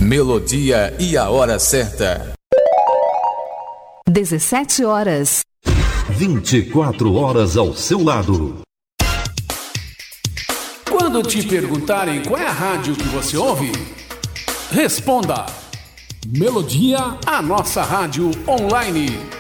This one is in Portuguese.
Melodia e a hora certa. 17 horas. 24 horas ao seu lado. Quando te perguntarem qual é a rádio que você ouve, responda: Melodia, a nossa rádio online.